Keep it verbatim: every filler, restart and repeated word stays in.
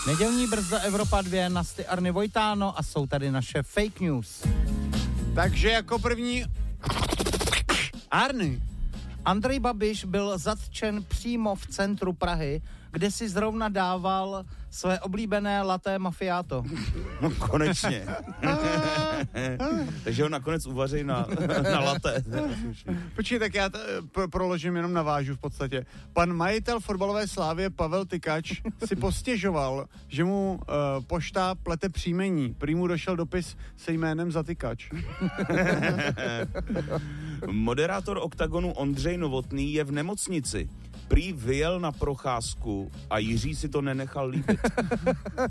Nedělní brzda Evropa dva, Nasty Arny Vojtáno a jsou tady naše fake news. Takže jako první Arny. Andrej Babiš byl zatčen přímo v centru Prahy, kde si zrovna dával své oblíbené latte macchiato. No konečně. Takže ho nakonec uvaří na, na latte. Počkej, tak já t- pro- proložím, jenom navážu v podstatě. Pan majitel fotbalové Slávie Pavel Tykač si postěžoval, že mu uh, pošta plete příjmení. Prý mu došel dopis se jménem Zatykač. Moderátor Oktagonu Ondřej Novotný je v nemocnici. Prý vyjel na procházku a Jiří si to nenechal líbit.